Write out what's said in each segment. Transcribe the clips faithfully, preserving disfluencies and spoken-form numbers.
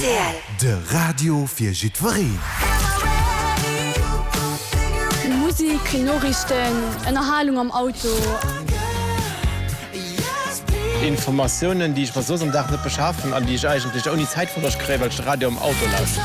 T L de Radio fir Jitwarie. Musik, Norrichten, en Erhalung am Auto. Informationen, die ich was so am Dach nicht beschaffen, an die ich eigentlich auch nie Zeit von der Schreibe, weil ich Radio im Auto lasse.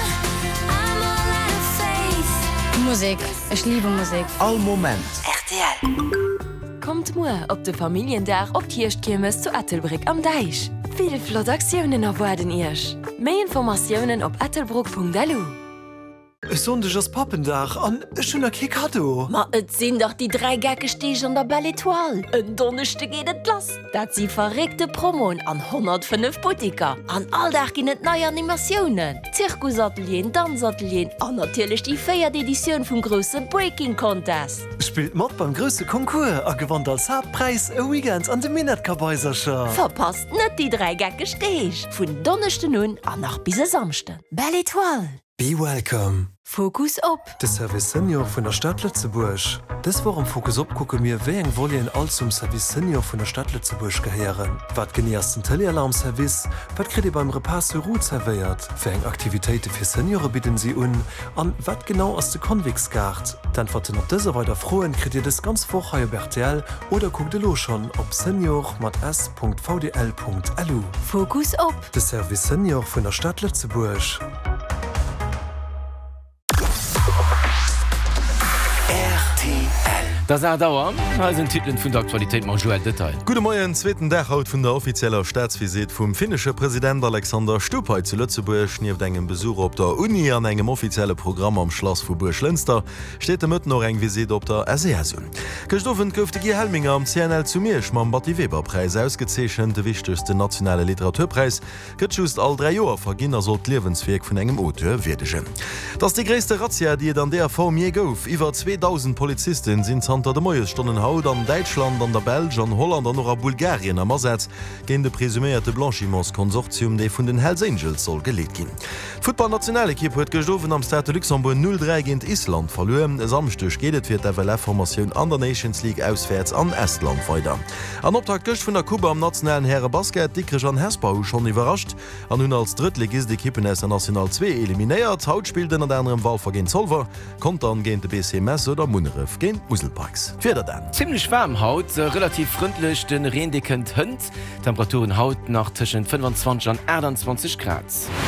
Musik, ich liebe Musik. All Moment. R T L. Kommt nur op de Familiendach op Kirchtkirmes zu Ettelbruck am Deich. Viele Flotaktionen erwarten ihrch. Mehr Informationen op ettelbruck punkt d l. Sondechers Pappendach an e schöner Kekado. Ma et sinn doch die drei Gacke stech an der Belle Etoile. En donnechte geht et lass. Dat sie verregte Promon an hundertfünf Boutiker. An alldach gin et neue Animationen. Zirkusatelier, Dansatelier an natürlich die feierte Edition vum grossen Breaking Contest. Spielt mat beim grösse Konkurs a gewann als Hauptpreis e Weekend an de Minetkabäisercher. Verpasst net die drei Gacke stech. Vun donnechte nun an nach bise samchte. Belle Etoile. Be welcome. Fokus op. De Service Senior vun der Stadt Lützeburg. Des warum Fokus op gucke mir wé eng wolle en all zum Service Senior vun der Stadt Lützeburg geheieren. Wat genieersten Telealarmservice, wat krit ihr beim Repasse Ru zerveiert? Für eng Aktivitäten fir Seniore bieten sie un, an wat genau aus de Konviksgard. Dann warten op dese weiter frohen krit ihr des ganz vorheier Bertel oder guckt de lo schon op senior mat s punkt v d l punkt l u. Fokus op. De Service Senior vun der Stadt Lützeburg. Das er dauer als Titeln vun der Aktualität man Joel Detail. Gute Morgen, zweiten Dach haut vun der offizieller Staatsvisit vum finnische Präsident Alexander Stubb zu Lützeburg nief engem Besuch op der Uni an engem offizielle Programm am Schloss vu Burg-Lünster steht der Mët noch eng Visit op der S E S. Gestoffen goufte Gi Helminger am C N L zu Mirsch mam Batti Weber-Preis ausgezeechen de wichtigste nationale Literaturpreis gëtt just all drei Joer verginner so d Liwenswerk vun engem Auteur wedegen. Das die gréste Razzia, die an der Form je gouf, iwwer zweitausend Polizisten sind Santa de Moies stonnen haut an Deutschland, an der Belg, an Holland an oder Bulgarien am Ersatz gen de presumierte Blanchiments-Konsortium, déi vun den Hells Angels soll gelegt gin. Football-Nationalekipp huet gestofen am Stade Luxemburg null drei gegen Island verloren. Samstech gehtt fir d'F L F-Formatioun an der Nations League auswärts an Estland weiter. An Optakt gëcht vun der Kuba am nationalen Herre Basket Dickrech an Hesbau schon überrascht. An hun als Drittligist die Kippen S National zwei eliminéiert. Haut spielten an anderem Wahlver gegen Solver, kommt an gegen de B C Mess oder Munneref gegen Muselparks. Ziemlich warm Haut, äh, relativ freundlich den Rendikend Hund. Temperaturen haut nach zwischen fünfundzwanzig und einundzwanzig Grad.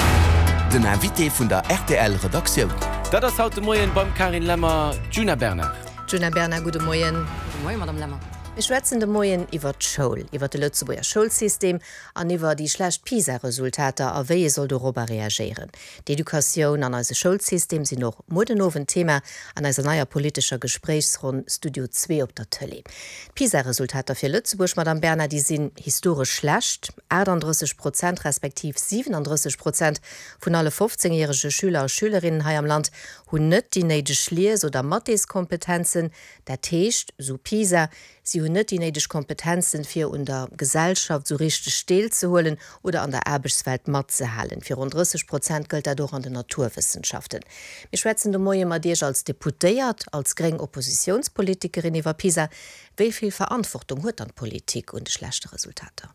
Den Invité vun der R T L-Redaktion. Da das haut Moien beim Karin Lämmer, Juna Berner. Juna Berner, gute Moien. Gute Morgen, Madame Lämmer. Wir schwätzen de Moien iwwer d'Schoul, iwwer de Lützeburger Schulsystem an iwwer die schlecht PISA-Resultater a wéi soll Europa reagieren. D'Edukaioun an als Schulsystem sinn noch modenowen Thema an als naier politischer Gesprächsrund Studio zwei op der Tëlle. PISA-Resultater fir Lützeburg, Madame Berner, die sinn historisch schlecht, achtunddreißig Prozent respektiv siebenunddreißig Prozent vun alle fünfzehnjährige Schüler und Schülerinnen hai am Land hunn net die neideg Lies- oder Matheskompetenzen, der Techt, so PISA, sie hun net die neidig Kompetenzen fir un der Gesellschaft so richtig still zu holen oder an der Erbeswelt mat ze halen. Für rund dreißig Prozent gilt dadurch an den Naturwissenschaften. Wir schwätzen de Moie Madech als Deputéiert, als greng Oppositionspolitikerin iwwer PISA, wieviel Verantwortung huet an Politik und schlechte Resultate?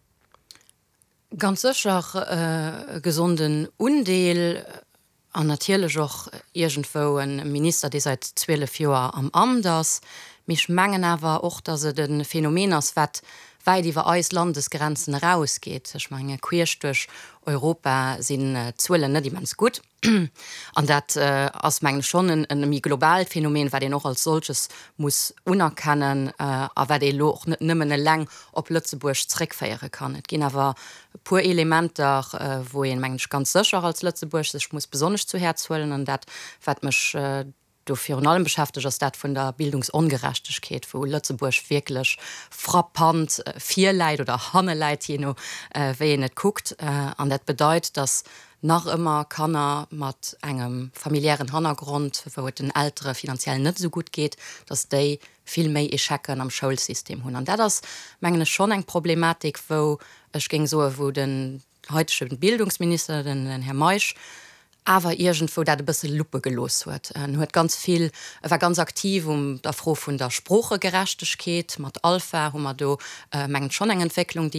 Ganz sicher äh, gesunden Undeel an natürlich auch irgendwo ein Minister, der seit zwölf Jahren am Amt ist. Mich mengen aber auch, dass er den Phänomen ist, was weit über eus Landesgrenzen rausgeht. Ich meine, quer durch Europa sind äh, Zöllen nicht immens gut. Und das äh, ist meine schon ein, ein globales Phänomen, weil den noch als solches muss unerkennen, äh, aber der auch nicht mehr lang auf Lützeburg zurückfeiern kann. Es gibt aber pur Elemente, äh, wo ich meine, ganz sicher als Lützeburg sich muss besonders zu Herz holen und das wird mich äh, für allem beschäftigt ist das von der Bildungsungerechtigkeit, wo Lützeburg wirklich frappant äh, vier Leid oder Hanne Leid je noch, äh, wer nicht guckt. Äh, und das bedeutet, dass nach immer kann er mit einem familiären Hintergrund, wo es den Älteren finanziell nicht so gut geht, dass die viel mehr Eschecken am Schulsystem haben. Und das ist meine schon eine Problematik, wo es ging so, wo den heutigen Bildungsminister, den, den Herr Meisch, aber irgendwo dat ein bisschen Lupe gelos huet. Er huet ganz viel, er war ganz aktiv um der froh vun der Spruchegerechtigkeit, mat Alpha, hummer do äh, mengen schon eng Entwicklung, die